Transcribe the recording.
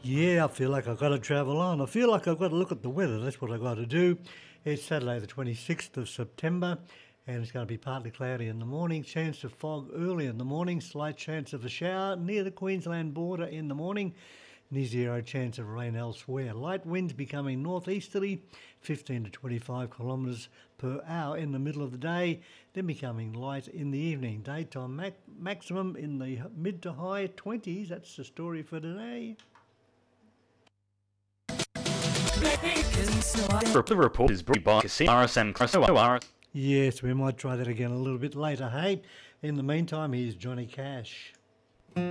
Yeah, I feel like I've got to travel on. I feel like I've got to look at the weather. That's what I've got to do. It's Saturday, the 26th of September, and it's going to be partly cloudy in the morning. Chance of fog early in the morning. Slight chance of a shower near the Queensland border in the morning. Near zero chance of rain elsewhere. Light winds becoming northeasterly, 15 to 25 kilometres per hour in the middle of the day, then becoming light in the evening. Daytime maximum in the mid to high 20s. That's the story for today. The report is brought by Casino RSM Crosso. Yes, we might try that again a little bit later, hey? In the meantime, here's Johnny Cash.